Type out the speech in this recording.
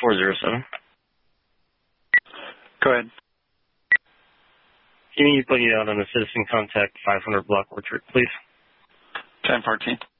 407. Go ahead. Can you put you out on a citizen contact 500 Block Orchard, please? 1014.